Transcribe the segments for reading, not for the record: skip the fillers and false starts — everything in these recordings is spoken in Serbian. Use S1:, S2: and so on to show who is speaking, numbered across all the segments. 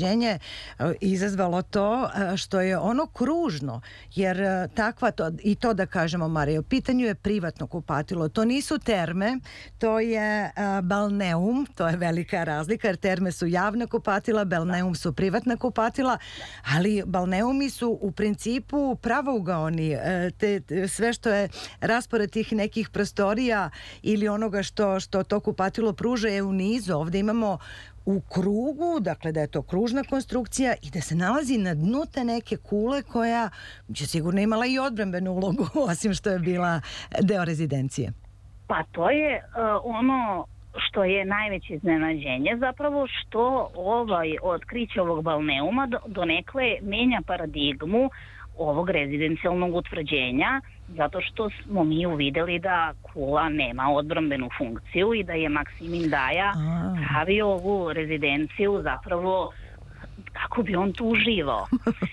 S1: iznenađenje izazvalo to što je ono kružno, jer i to da kažemo, Marija, u pitanju je privatno kupatilo. To nisu terme, to je balneum, to je velika razlika, jer terme su javna kupatila, balneum su privatna kupatila, ali balneumi su u principu pravougaoni. Sve što je raspored tih nekih prostorija ili onoga što to kupatilo pruža je u nizu. Ovdje imamo u krugu, dakle da je to kružna konstrukcija i da se nalazi na dnu te neke kule koja će sigurno imala i odbrambenu ulogu, osim što je bila deo rezidencije.
S2: Pa to je ono što je najveće iznenađenje, zapravo što otkriće ovog balneuma donekle menja paradigmu ovog rezidencijalnog utvrđenja, zato što smo mi uvideli da kula nema odbrambenu funkciju i da je Maksimin Daja pravio ovu rezidenciju zapravo kako bi on tu uživao.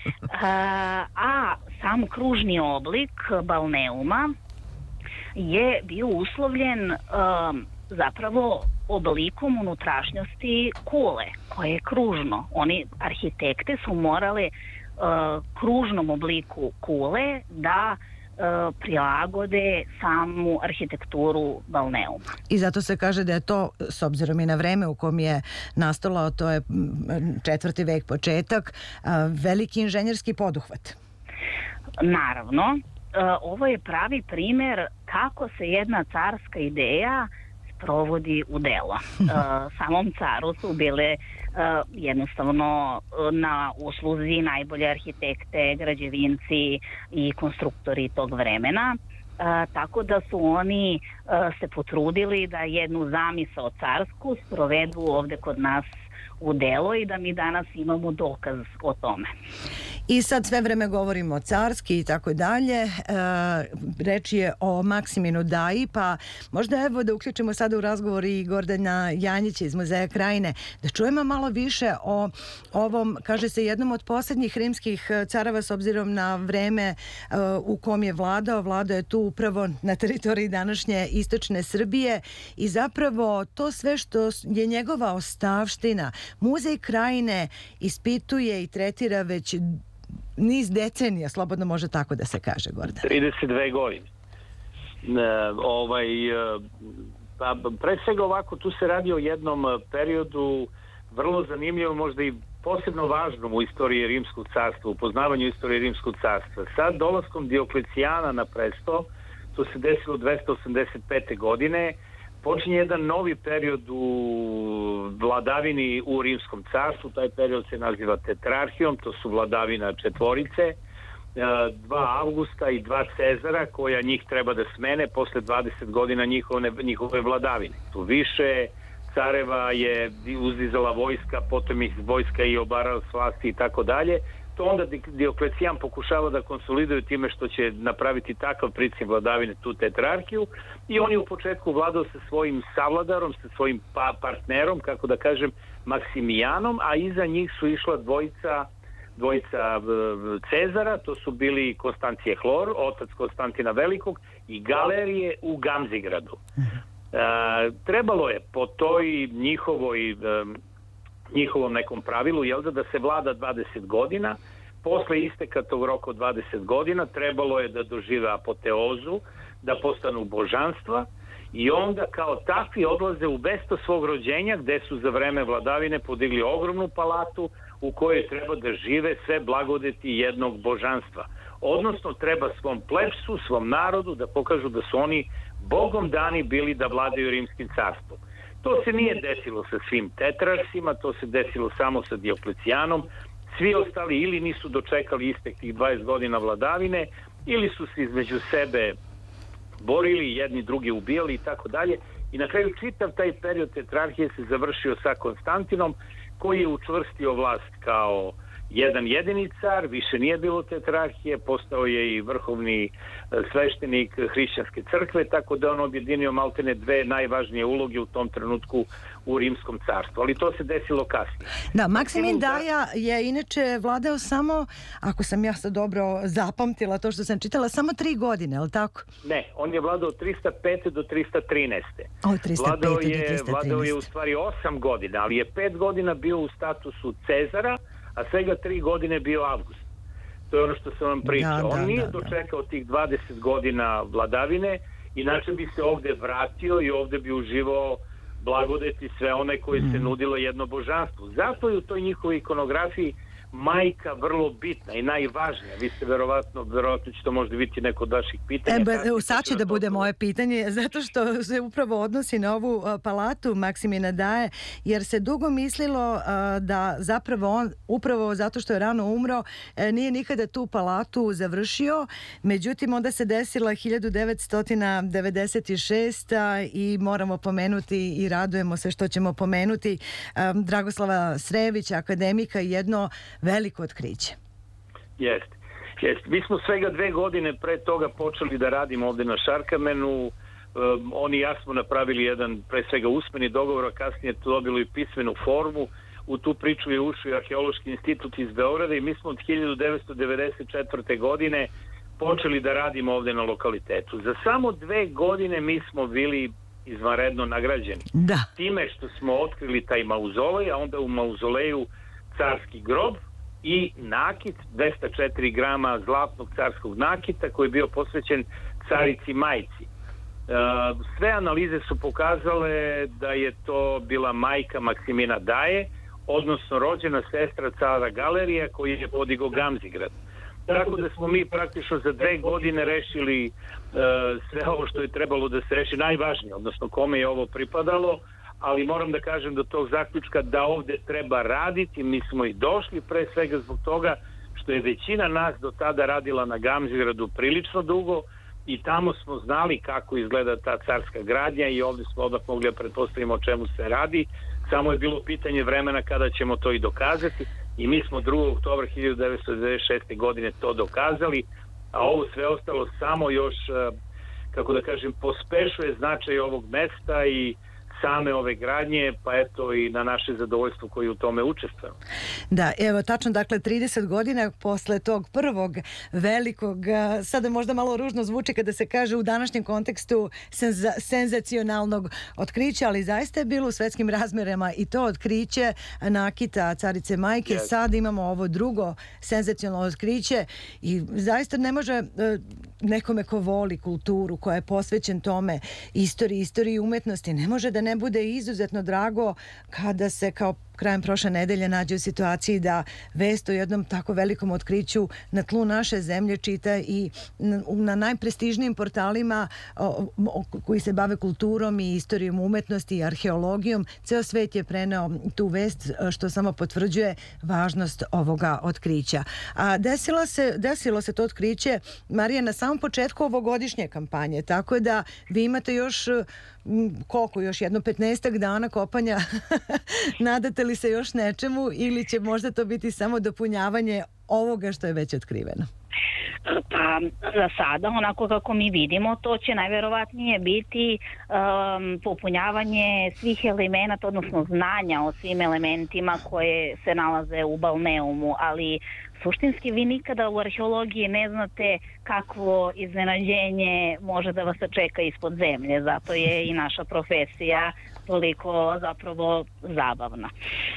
S2: A sam kružni oblik balneuma je bio uslovljen zapravo oblikom unutrašnjosti kule, koje je kružno. Arhitekte su morale kružnom obliku kule da prilagode samu arhitekturu balneuma.
S1: I zato se kaže da je to, s obzirom i na vreme u kom je nastalo, to je 4. vek početak, veliki inženjerski poduhvat.
S2: Naravno, ovo je pravi primer kako se jedna carska ideja sprovodi u delo. Samom caru su bile jednostavno na usluzi najbolje arhitekte, građevinci i konstruktori tog vremena, tako da su oni se potrudili da jednu zamisao carsku sprovedu ovde kod nas u delo i da mi danas imamo dokaz o tome.
S1: I sad sve vreme govorimo o carski i tako dalje. Reč je o Maksiminu Daji, pa možda evo da uključimo sada u razgovor i Gordana Janjića iz Muzeja Krajine, da čujemo malo više o ovom, kaže se, jednom od posljednjih rimskih careva s obzirom na vreme u kom je vladao. Vladao je tu upravo na teritoriji današnje istočne Srbije i zapravo to sve što je njegova ostavština Muzej Krajine ispituje i tretira već niz decenija, slobodno može tako da se kaže, Gordan.
S3: 32 godine. Pre svega ovako, tu se radi o jednom periodu vrlo zanimljivom, možda i posebno važnom u istoriji Rimskog carstva, u poznavanju istorije Rimskog carstva. Sad dolaskom Dioklecijana na presto, to se desilo 285. godine, počinje jedan novi period u vladavini u Rimskom carstvu. Taj period se naziva tetrarhijom, to su vladavina četvorice, 2 Avgusta i 2 Cezara, koja njih treba da smene posle 20 godina njihove vladavine. Tu više careva je uzdizala vojska, potom ih vojska i obarala s vlasti i tako dalje. To onda Dioklecijan pokušava da konsoliduje time što će napraviti takav princip vladavine, tu tetrarhiju, i on je u početku vladao sa svojim savladarom, sa svojim partnerom, kako da kažem, Maksimijanom, a iza njih su išla dvojica Cezara, to su bili Konstancije Hlor, otac Konstantina Velikog, i Galerije u Gamzigradu. Trebalo je po toj njihovom nekom pravilu, da se vlada 20 godina, posle isteka tog roka od 20 godina trebalo je da dožive apoteozu, da postanu božanstva i onda kao takvi odlaze u mesto svog rođenja, gde su za vreme vladavine podigli ogromnu palatu u kojoj treba da žive sve blagodeti jednog božanstva. Odnosno treba svom plebsu, svom narodu da pokažu da su oni Bogom dani bili da vladaju Rimskim carstvom. To se nije desilo sa svim tetrarsima, to se desilo samo sa Dioklecijanom. Svi ostali ili nisu dočekali istek tih 20 godina vladavine, ili su se između sebe borili, jedni drugi ubijali i tako dalje. I na kraju čitav taj period tetrarhije se završio sa Konstantinom, koji je učvrstio vlast jedan jedini car, više nije bilo tetrarhije, postao je i vrhovni sveštenik hrišćanske crkve, tako da on objedinio maltene dve najvažnije uloge u tom trenutku u Rimskom carstvu, ali to se desilo kasnije.
S1: Da, Maksimin Daja je inače vladao samo, ako sam ja sad dobro zapamtila to što sam čitala, samo 3 godine, je li tako?
S3: Ne, on je vladao 305. do 313.
S1: O, 305. do 313.
S3: Vladao je u stvari 8 godina, ali je 5 godina bio u statusu Cezara, a svega 3 godine bio Avgust. To je ono što sam vam pričao. On nije dočekao tih 20 godina vladavine, inače bi se ovde vratio i ovde bi uživao blagodeti sve one koji se nudilo jedno božanstvo. Zato je u toj njihovoj ikonografiji majka vrlo bitna i najvažnija. Vi ste verovatno će to možda biti neko od vaših pitanja.
S1: Sad će da bude moje pitanje, zato što se upravo odnosi na ovu palatu Maksimina Daje, jer se dugo mislilo da zapravo on, upravo zato što je rano umro, nije nikada tu palatu završio. Međutim, onda se desila 1996. i moramo pomenuti i radujemo se što ćemo pomenuti Dragoslava Srevića, akademika, jedno veliko otkriće.
S3: Jeste. Mi smo svega 2 godine pre toga počeli da radimo ovde na Šarkamenu. Oni i ja smo napravili jedan pre svega usmeni dogovor, a kasnije to dobilo i pismenu formu. U tu priču je ušao i Arheološki institut iz Beograda i mi smo od 1994. godine počeli da radimo ovde na lokalitetu. Za samo 2 godine mi smo bili izvanredno nagrađeni.
S1: Da.
S3: Time što smo otkrili taj mauzolej, a onda u mauzoleju carski grob i nakit, 204 grama zlatnog carskog nakita koji je bio posvećen carici majci. Sve analize su pokazale da je to bila majka Maksimina Daje, odnosno rođena sestra cara Galerija koji je podigao Gamzigrad. Tako da smo mi praktično za 2 godine rešili sve ovo što je trebalo da se reši, najvažnije, odnosno kome je ovo pripadalo, ali moram da kažem do tog zaključka da ovde treba raditi. Mi smo i došli pre svega zbog toga što je većina nas do tada radila na Gamzigradu prilično dugo i tamo smo znali kako izgleda ta carska gradnja i ovde smo odmah mogli da pretpostavimo o čemu se radi. Samo je bilo pitanje vremena kada ćemo to i dokazati i mi smo 2. oktobra 1996. godine to dokazali, a ovo sve ostalo samo još, kako da kažem, pospešuje značaj ovog mesta i same ove gradnje, pa eto i na naše zadovoljstvo koji u tome učestvujemo.
S1: Da, evo tačno, dakle 30 godina posle tog prvog velikog, sada možda malo ružno zvuči kada se kaže u današnjem kontekstu senzacionalnog otkrića, ali zaista je bilo u svetskim razmerama i to otkriće nakita carice majke. Yes. Sad imamo ovo drugo senzacionalno otkriće i zaista ne može nekome ko voli kulturu, koja je posvećen tome, istoriji umetnosti, ne može da ne bude izuzetno drago kada se kao krajem prošle nedelje nađe u situaciji da vest o jednom tako velikom otkriću na tlu naše zemlje čita i na najprestižnijim portalima koji se bave kulturom i istorijom umetnosti i arheologijom. Ceo svet je preneo tu vest, što samo potvrđuje važnost ovoga otkrića. A desilo se to otkriće, Marija, na samom početku ovogodišnje kampanje, tako da vi imate još još jedno 15 dana kopanja. Nadate li se još nečemu ili će možda to biti samo dopunjavanje ovoga što je već otkriveno?
S2: Pa za sada, onako kako mi vidimo, to će najverovatnije biti popunjavanje svih elemenata, odnosno znanja o svim elementima koje se nalaze u Balneumu, ali suštinski vi nikada u arheologiji ne znate kakvo iznenađenje može da vas čeka ispod zemlje, zato je i naša profesija toliko zapravo zabavna.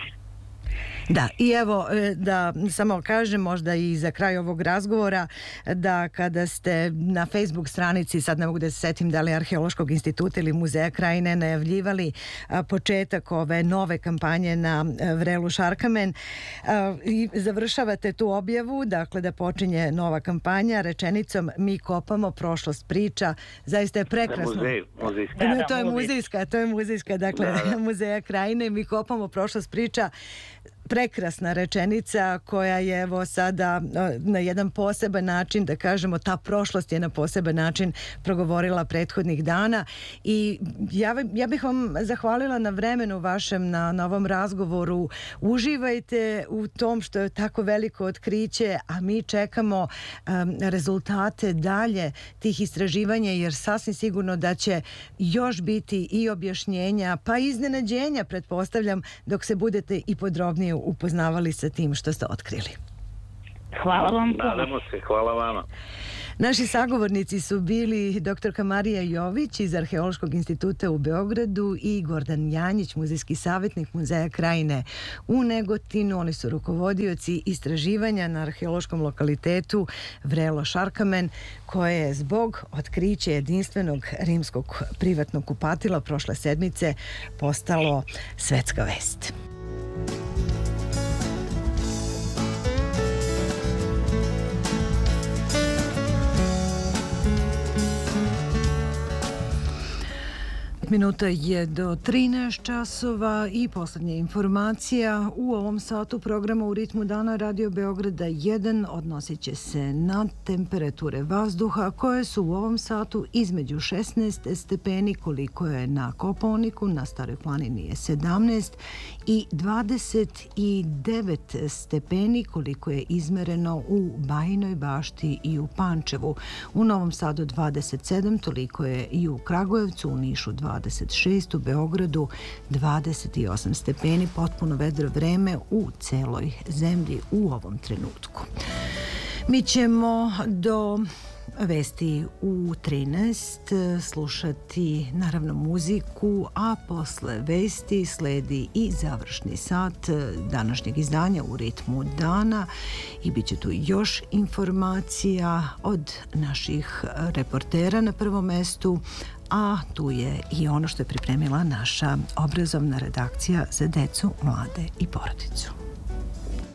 S1: Da, i evo da samo kažem možda i za kraj ovog razgovora da kada ste na Facebook stranici, sad ne mogu da se setim da li Arheološkog instituta ili Muzeja Krajine, najavljivali početak ove nove kampanje na vrelu Šarkamen i završavate tu objavu, dakle da počinje nova kampanja rečenicom mi kopamo, prošlost priča. Zaista je prekrasno. To je muzejska, dakle Muzeja Krajine, mi kopamo, prošlost priča. prekrasna rečenica koja je evo sada na jedan poseban način, da kažemo, ta prošlost je na poseban način progovorila prethodnih dana i ja bih vam zahvalila na vremenu vašem, na ovom razgovoru. Uživajte u tom što je tako veliko otkriće, a mi čekamo rezultate dalje tih istraživanja, jer sasvim sigurno da će još biti i objašnjenja, pa i iznenađenja, pretpostavljam, dok se budete i podrobnije upoznavali sa tim što ste otkrili.
S2: Hvala vam.
S3: Nadamo se, hvala vama.
S1: Naši sagovornici su bili dr. Marija Jović iz Arheološkog instituta u Beogradu i Gordan Janjić, muzejski savjetnik Muzeja Krajine u Negotinu. Oni su rukovodioci istraživanja na arheološkom lokalitetu Vrelo Šarkamen, koje je zbog otkrića jedinstvenog rimskog privatnog kupatila prošle sedmice postalo svetska vest. Minuta je do 13 časova i posljednja informacija u ovom satu programa U ritmu dana Radio Beograda 1 odnosit će se na temperature vazduha koje su u ovom satu između 16 stepeni koliko je na Kopaoniku, na Staroj planini je 17 i 29 stepeni koliko je izmereno u Bajinoj Bašti i u Pančevu. U Novom Sadu 27, toliko je i u Kragujevcu, u Nišu 26, u Beogradu 28 stepeni, potpuno vedro vreme u celoj zemlji u ovom trenutku. Mi ćemo do vesti u 13 slušati naravno muziku, a posle vesti sledi i završni sat današnjeg izdanja U ritmu dana i bit će tu još informacija od naših reportera na prvom mestu, a tu je i ono što je pripremila naša obrazovna redakcija za decu, mlade i porodicu.